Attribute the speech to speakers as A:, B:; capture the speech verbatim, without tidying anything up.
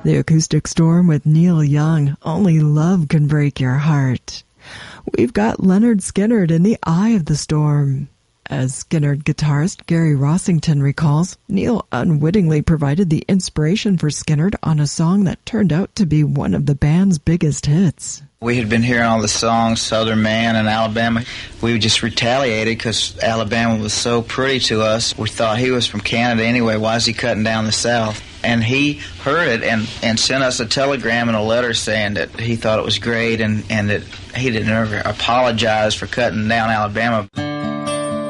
A: The Acoustic Storm with Neil Young, Only Love Can Break Your Heart. We've got Leonard Skinner in The Eye of the Storm. As Skinner guitarist Gary Rossington recalls, Neil unwittingly provided the inspiration for Skinner on a song that turned out to be one of the band's biggest hits.
B: We had been hearing all the songs, Southern Man and Alabama. We just retaliated because Alabama was so pretty to us. We thought he was from Canada anyway. Why is he cutting down the South? And he heard it and, and sent us a telegram and a letter saying that he thought it was great and, and that he didn't ever apologize for cutting down Alabama.